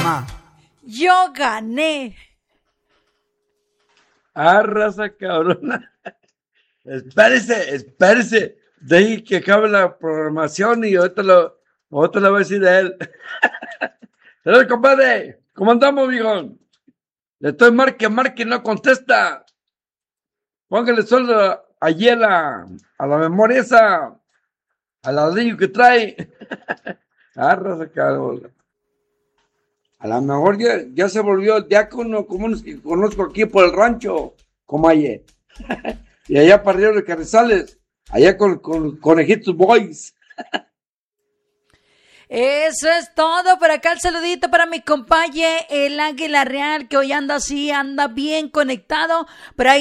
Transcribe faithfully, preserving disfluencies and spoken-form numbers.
mamá. Yo gané. Ah, raza cabrona. Espérese, espérese. Deje que acabe la programación y ahorita lo, ahorita le voy a decir de él. Pero, compadre, ¿cómo andamos, viejón? Le estoy marque, marque, no contesta. Póngale solo allí a la, a la memoria esa, al ladrillo que trae. Ah, raza cabrona. A lo mejor ya, ya se volvió diácono, como unos que conozco aquí por el rancho, como ayer. Y allá para arriba de Carrizales, allá con, con Conejitos Boys. Eso es todo. Por acá el saludito para mi compañero, el Águila Real, que hoy anda así, anda bien conectado. Por ahí